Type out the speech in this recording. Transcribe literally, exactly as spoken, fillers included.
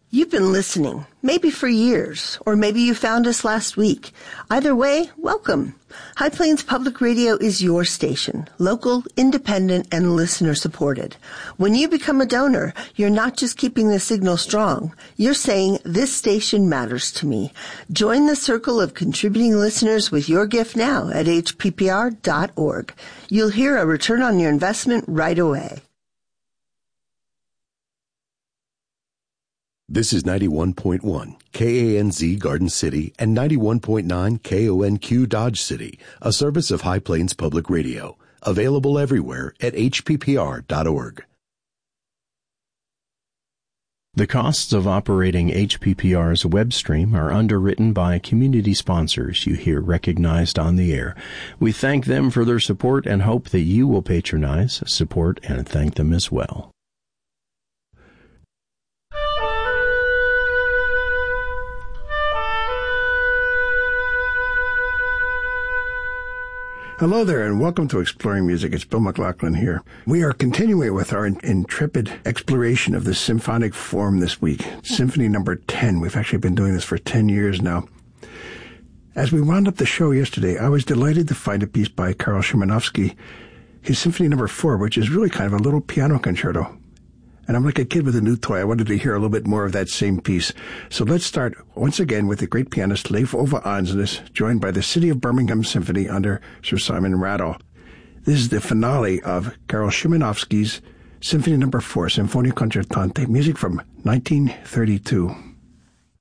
You've been listening, maybe for years, or maybe you found us last week. Either way, welcome. High Plains Public Radio is your station, local, independent, and listener-supported. When you become a donor, you're not just keeping the signal strong. You're saying, this station matters to me. Join the circle of contributing listeners with your gift now at H P P R dot org. You'll hear a return on your investment right away. This is ninety-one point one K A N Z Garden City and ninety-one point nine K O N Q Dodge City, a service of High Plains Public Radio. Available everywhere at H P P R dot org. The costs of operating H P P R's web stream are underwritten by community sponsors you hear recognized on the air. We thank them for their support and hope that you will patronize, support, and thank them as well. Hello there, and welcome to Exploring Music. It's Bill McLaughlin here. We are continuing with our intrepid exploration of the symphonic form this week, Symphony Number ten. We've actually been doing this for ten years now. As we wound up the show yesterday, I was delighted to find a piece by Karl Szymanowski, his Symphony Number four, which is really kind of a little piano concerto. And I'm like a kid with a new toy. I wanted to hear a little bit more of that same piece. So let's start once again with the great pianist Leif Ove Andsnes, joined by the City of Birmingham Symphony under Sir Simon Rattle. This is the finale of Karl Szymanowski's Symphony Number four, Sinfonia Concertante, music from nineteen thirty-two.